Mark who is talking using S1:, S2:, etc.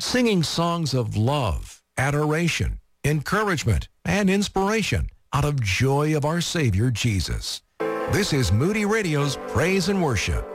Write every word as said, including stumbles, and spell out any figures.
S1: singing songs of love, adoration, encouragement, and inspiration out of joy of our Savior Jesus. This is Moody Radio's Praise and Worship.